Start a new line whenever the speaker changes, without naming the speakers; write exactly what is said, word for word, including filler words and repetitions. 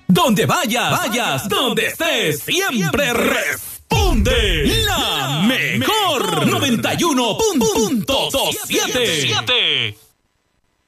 Donde vayas, vayas, donde estés, siempre responde la mejor noventa y uno punto siete.